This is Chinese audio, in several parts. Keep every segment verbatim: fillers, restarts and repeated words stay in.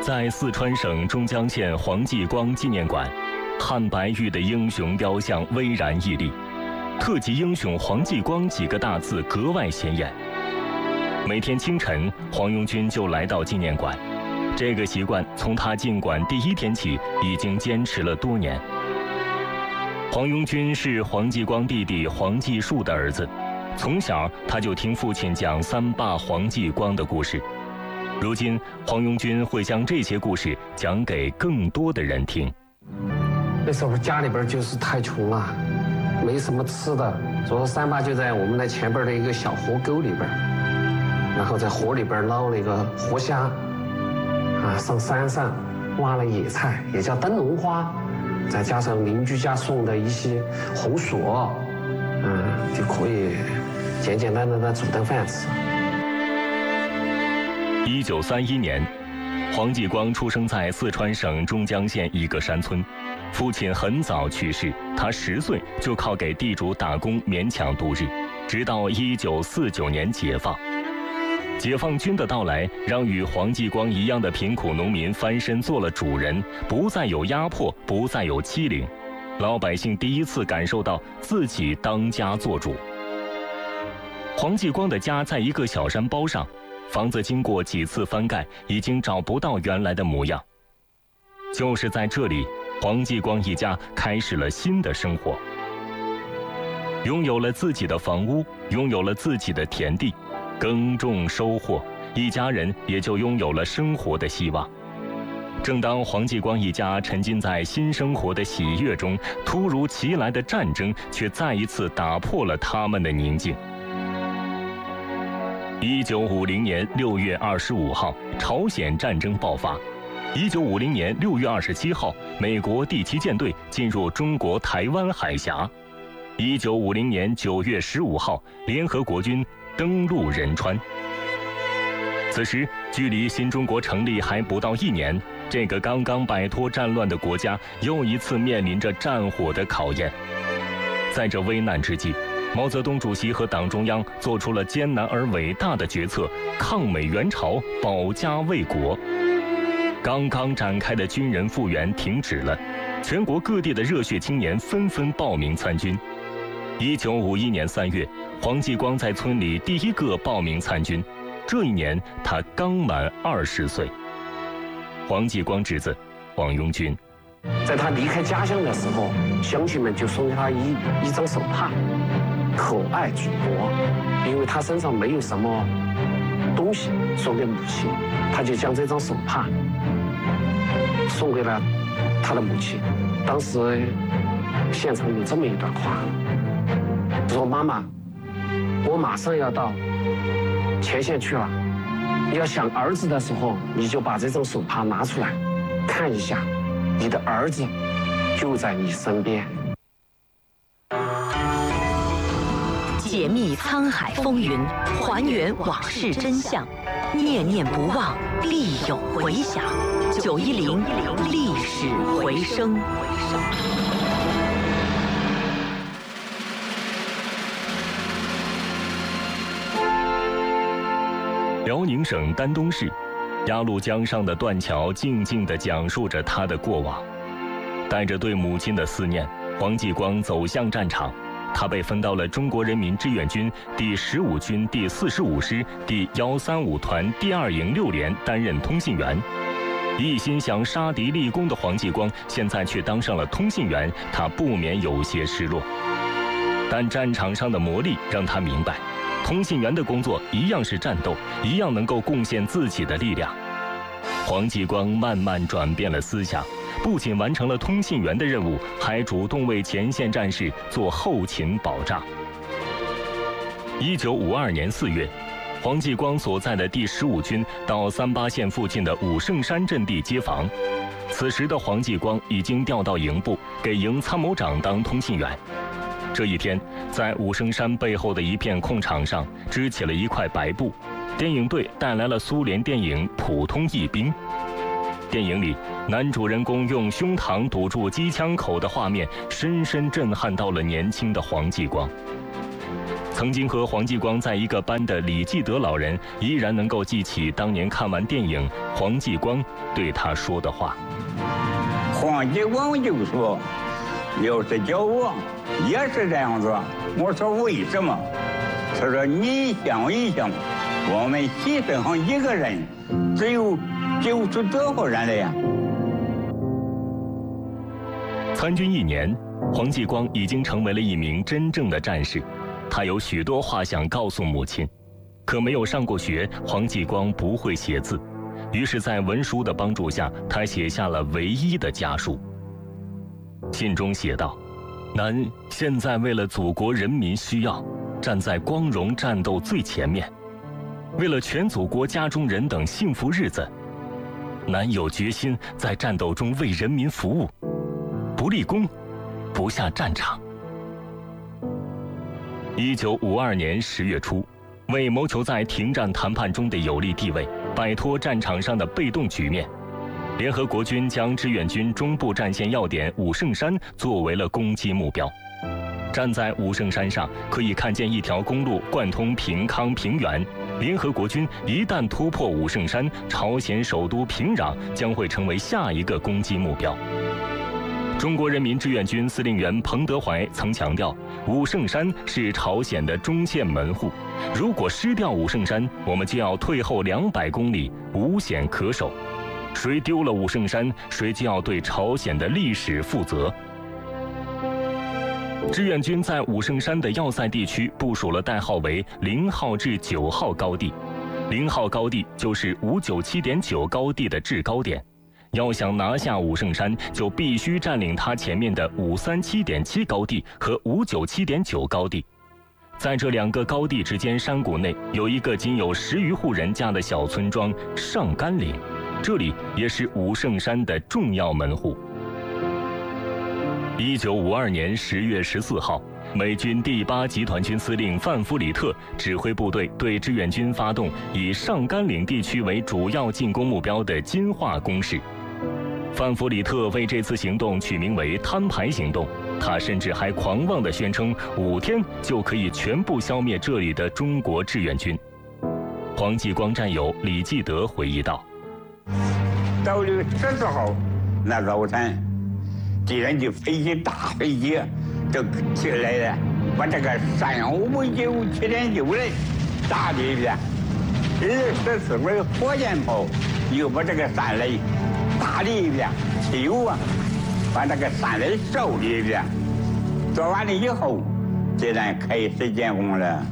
在四川省中江县黄继光纪念馆，汉白玉的英雄雕像巍然屹立，特级英雄黄继光几个大字格外显眼。每天清晨，黄庸军就来到纪念馆，这个习惯从他进馆第一天起已经坚持了多年。黄庸军是黄继光弟弟黄继树的儿子，从小他就听父亲讲三霸黄继光的故事。如今，黄庸军会将这些故事讲给更多的人听。 那时候家里边就是太穷了，没什么吃的，所以三爸就在我们那前边的一个小河沟里边，然后在河里边捞了一个活虾，啊，上山上挖了野菜，也叫灯笼花，再加上邻居家送的一些红薯，嗯，就可以简简单单的煮顿饭吃。 一九三一年，黄继光出生在四川省中江县一个山村，父亲很早去世，他十岁就靠给地主打工勉强度日，直到一九四九年解放。解放军的到来，让与黄继光一样的贫苦农民翻身做了主人，不再有压迫，不再有欺凌，老百姓第一次感受到自己当家做主。黄继光的家在一个小山包上，房子经过几次翻盖，已经找不到原来的模样。就是在这里，黄继光一家开始了新的生活，拥有了自己的房屋，拥有了自己的田地，耕种收获，一家人也就拥有了生活的希望。正当黄继光一家沉浸在新生活的喜悦中，突如其来的战争却再一次打破了他们的宁静。一九五零年六月二十五号，朝鲜战争爆发。一九五零年六月二十七号，美国第七舰队进入中国台湾海峡。一九五零年九月十五号，联合国军登陆仁川。此时，距离新中国成立还不到一年，这个刚刚摆脱战乱的国家又一次面临着战火的考验。在这危难之际，毛泽东主席和党中央做出了艰难而伟大的决策，抗美援朝，保家卫国。刚刚展开的军人复员停止了，全国各地的热血青年纷纷报名参军。一九五一年三月，黄继光在村里第一个报名参军，这一年他刚满二十岁。黄继光侄子黄庸军， 在他离开家乡的时候，乡亲们就送给他一一张手帕，可爱祖国，因为他身上没有什么东西送给母亲，他就将这张手帕送给了他的母亲。当时现场有这么一段话，说妈妈，我马上要到前线去了，要想儿子的时候，你就把这张手帕拿出来看一下，你的儿子就在你身边。 解密沧海风云，还原往事真相，念念不忘，必有回响。九一零历史回声。 辽宁省丹东市，鸭绿江上的断桥静静地讲述着他的过往。带着对母亲的思念，黄继光走向战场。他被分到了中国人民志愿军第十五军第四十五师第一三五团第二营六连担任通信员。一心想杀敌立功的黄继光，现在却当上了通信员，他不免有些失落。但战场上的磨砺让他明白，通信员的工作一样是战斗，一样能够贡献自己的力量。黄继光慢慢转变了思想，不仅完成了通信员的任务，还主动为前线战士做后勤保障。一九五二年四月，黄继光所在的第十五军到三八线附近的武圣山阵地接防。此时的黄继光已经调到营部，给营参谋长当通信员。这一天，在武圣山背后的一片空场上支起了一块白布，电影队带来了苏联电影《普通一兵》。电影里，男主人公用胸膛堵住机枪口的画面，深深震撼到了年轻的黄继光。 曾经和黄继光在一个班的李继德老人依然能够记起当年看完电影黄继光对他说的话。 黄继光就说，要是叫我也是这样子。我说为什么？他说你想一想，我们牺牲上一个人，只有九十多号人了呀。 参军一年，黄继光已经成为了一名真正的战士。他有许多话想告诉母亲，可没有上过学，黄继光不会写字。于是，在文书的帮助下，他写下了唯一的家书。信中写道：“南现在为了祖国人民需要，站在光荣战斗最前面，为了全祖国家中人等幸福日子，南有决心在战斗中为人民服务，不立功，不下战场。”一九五二年十月初，为谋求在停战谈判中的有利地位，摆脱战场上的被动局面，联合国军将志愿军中部战线要点武圣山作为了攻击目标。站在武圣山上，可以看见一条公路贯通平康、平原。联合国军一旦突破武圣山，朝鲜首都平壤将会成为下一个攻击目标。中国人民志愿军司令员彭德怀曾强调，武圣山是朝鲜的中线门户，如果失掉武圣山，我们就要退后两百公里，无险可守。谁丢了武圣山，谁就要对朝鲜的历史负责。志愿军在武圣山的要塞地区部署了代号为零号至九号高地，零号高地就是五九七点九高地的制高点。要想拿下武圣山，就必须占领它前面的五三七点七高地和五九七点九高地。在这两个高地之间山谷内，有一个仅有十余户人家的小村庄上甘岭，这里也是武圣山的重要门户。一九五二年十月十四号，美军第八集团军司令范弗里特指挥部队对志愿军发动以上甘岭地区为主要进攻目标的金化攻势。范弗里特为这次行动取名为摊牌行动，他甚至还狂妄地宣称五天就可以全部消灭这里的中国志愿军。黄继光战友李继德回忆道： 到了十四号那早晨，敌人就飞机大飞机就起来了，把这个山五九七点九人打了一遍，二十四门火箭炮又把这个山雷打了一遍，汽油啊把这个山雷烧了一遍。做完了以后，敌人开始建功了。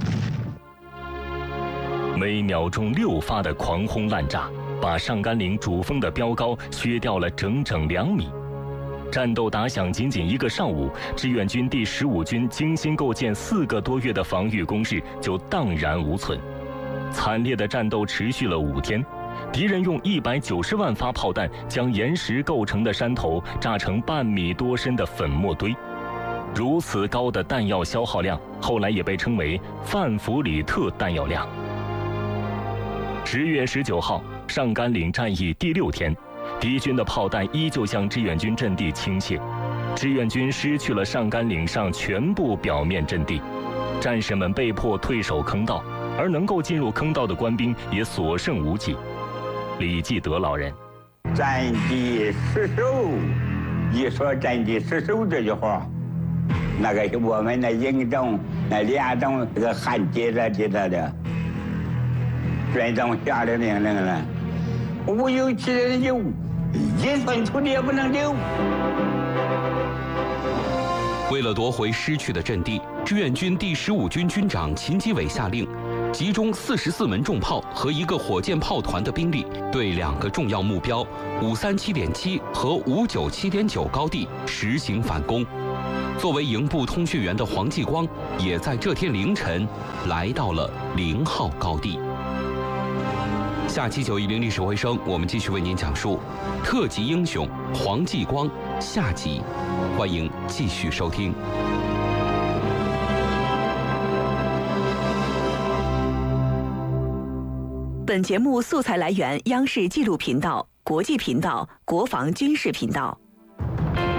每秒钟六发的狂轰滥炸，把上甘岭主峰的标高削掉了整整两米。战斗打响仅仅一个上午，志愿军第十五军精心构建四个多月的防御工事就荡然无存。惨烈的战斗持续了五天，敌人用一百九十万发炮弹将岩石构成的山头炸成半米多深的粉末堆。如此高的弹药消耗量，后来也被称为范弗里特弹药量。十月十九号，上甘岭战役第六天，敌军的炮弹依旧向志愿军阵地倾泻，志愿军失去了上甘岭上全部表面阵地，战士们被迫退守坑道，而能够进入坑道的官兵也所剩无几。李继德老人： 战地失守，一说战地失守这句话，那个我们的营长、那连长这个汗接着接着的，军长下的命令了，五有七人有，一寸土地也不能留。 为了夺回失去的阵地，志愿军第十五军军长秦基伟下令，集中四十四门重炮和一个火箭炮团的兵力，对两个重要目标五三七点七和五九七点九高地实行反攻。作为营部通讯员的黄继光，也在这天凌晨来到了零号高地。下期九一零历史回声，我们继续为您讲述特级英雄黄继光下集，欢迎继续收听。 本节目素材来源：央视纪录频道、国际频道、国防军事频道。